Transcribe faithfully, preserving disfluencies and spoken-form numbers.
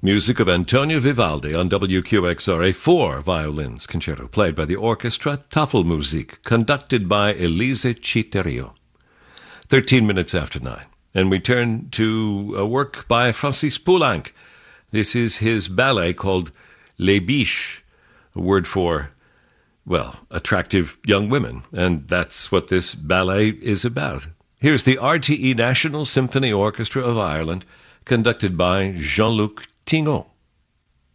Music of Antonio Vivaldi on W Q X R, a four violins concerto played by the orchestra Tafelmusik, conducted by Elise Citerio. Thirteen minutes after nine, and we turn to a work by Francis Poulenc. This is his ballet called Les Biches, a word for, well, attractive young women, and that's what this ballet is about. Here's the R T E National Symphony Orchestra of Ireland, conducted by Jean-Luc Tingon.